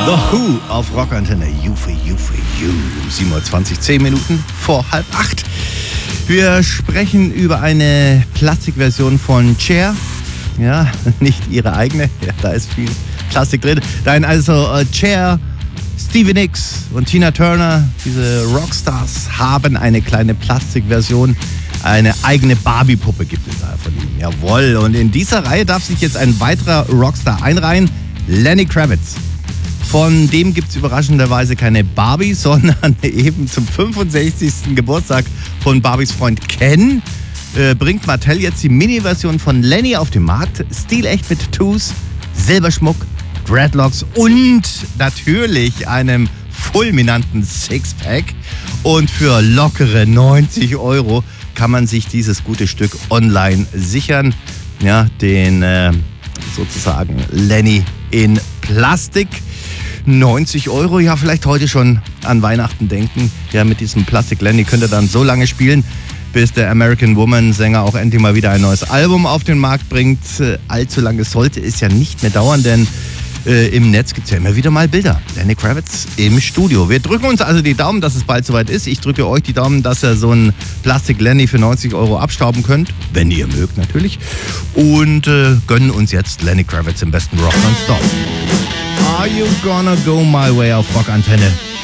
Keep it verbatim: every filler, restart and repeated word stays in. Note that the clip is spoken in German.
The Who auf Rockantenne. You for you for you. Um sieben Uhr zwanzig, zehn Minuten vor halb acht. Wir sprechen über eine Plastikversion von Cher. Ja, nicht ihre eigene. Ja, da ist viel Plastik drin. Nein, also äh, Cher, Stevie Nicks und Tina Turner, diese Rockstars, haben eine kleine Plastikversion. Eine eigene Barbie-Puppe gibt es da von ihnen. Jawohl. Und in dieser Reihe darf sich jetzt ein weiterer Rockstar einreihen. Lenny Kravitz. Von dem gibt es überraschenderweise keine Barbie, sondern eben zum fünfundsechzigsten Geburtstag von Barbies Freund Ken äh, bringt Mattel jetzt die Mini-Version von Lenny auf den Markt. Stilecht mit Tattoos, Silberschmuck, Dreadlocks und natürlich einem fulminanten Sixpack. Und für lockere neunzig Euro kann man sich dieses gute Stück online sichern. Ja, den äh, sozusagen Lenny in Plastik. neunzig Euro, ja, vielleicht heute schon an Weihnachten denken. Ja, mit diesem Plastik Lenny könnt ihr dann so lange spielen, bis der American Woman Sänger auch endlich mal wieder ein neues Album auf den Markt bringt. Äh, allzu lange sollte es ja nicht mehr dauern, denn äh, im Netz gibt es ja immer wieder mal Bilder. Lenny Kravitz im Studio. Wir drücken uns also die Daumen, dass es bald soweit ist. Ich drücke euch die Daumen, dass ihr so einen Plastik Lenny für neunzig Euro abstauben könnt, wenn ihr mögt natürlich. Und äh, gönnen uns jetzt Lenny Kravitz im besten Rock non-stop. Are You Gonna Go My Way auf Rockantenne?